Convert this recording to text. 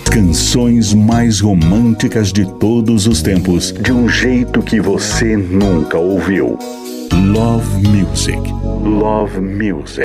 Canções mais românticas de todos os tempos, de um jeito que você nunca ouviu. Love Music. Love Music.